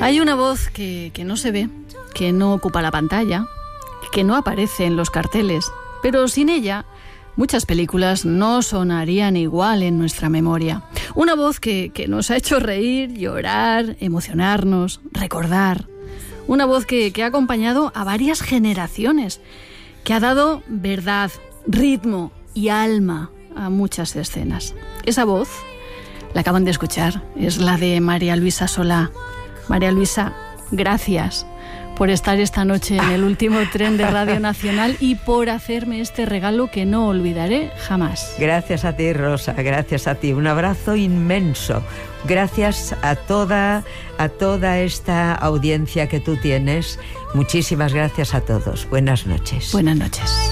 Hay una voz que no se ve, que no ocupa la pantalla, que no aparece en los carteles, pero sin ella muchas películas no sonarían igual en nuestra memoria. Una voz que nos ha hecho reír, llorar, emocionarnos, recordar. Una voz que ha acompañado a varias generaciones, que ha dado verdad, ritmo y alma a muchas escenas. Esa voz, la acaban de escuchar, es la de María Luisa Solá. María Luisa, gracias por estar esta noche en el último tren de Radio Nacional y por hacerme este regalo que no olvidaré jamás. Gracias a ti, Rosa, gracias a ti. Un abrazo inmenso. Gracias a toda esta audiencia que tú tienes. Muchísimas gracias a todos. Buenas noches. Buenas noches.